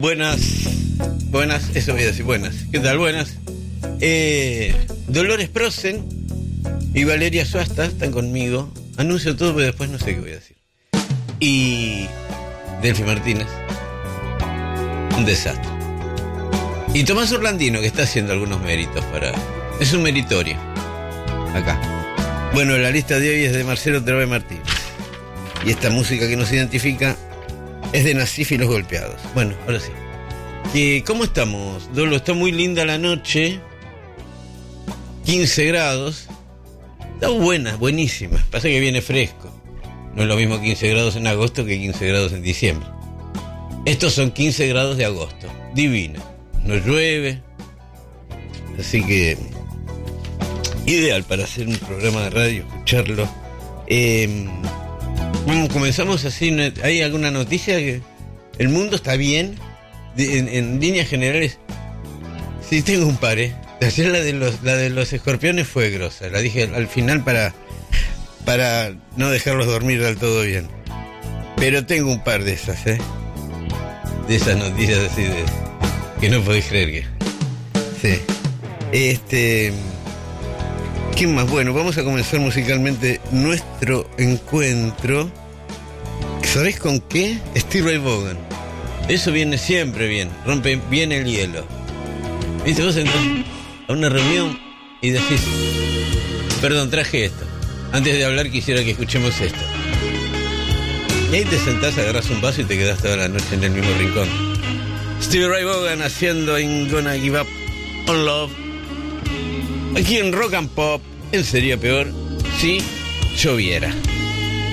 Buenas, eso voy a decir, buenas. ¿Qué tal? Buenas. Dolores Prosen y Valeria Suasta están conmigo. Anuncio todo, pero después no sé qué voy a decir. Y Delphi Martínez, un desastre. Y Tomás Orlandino, que está haciendo algunos méritos para... Es un meritorio. Acá. Bueno, la lista de hoy es de Marcelo Tervé Martínez. Y esta música que nos identifica es de Nasif y los Golpeados. Bueno, ahora sí. ¿Cómo estamos, Dolo? Está muy linda la noche. 15 grados. Está buena, buenísima. Pasa que viene fresco. No es lo mismo 15 grados en agosto que 15 grados en diciembre. Estos son 15 grados de agosto. Divina. No llueve. Así que... ideal para hacer un programa de radio, escucharlo. Comenzamos así. ¿Hay alguna noticia? Que el mundo está bien. En líneas generales, sí tengo un par. Ayer la de los escorpiones fue grosa. La dije al final para no dejarlos dormir del todo bien. Pero tengo un par de esas, de esas noticias así de que no podéis creer que. Sí. ¿Qué más? Bueno, vamos a comenzar musicalmente nuestro encuentro. ¿Sabés con qué? Stevie Ray Vaughan. Eso viene siempre bien, rompe bien el hielo. ¿Viste? Vos entras a una reunión y decís, perdón, traje esto. Antes de hablar quisiera que escuchemos esto. Y ahí te sentás, agarrás un vaso y te quedás toda la noche en el mismo rincón. Stevie Ray Vaughan haciendo I'm Gonna Give Up on Love. Aquí en Rock and Pop, ¿en sería peor si lloviera?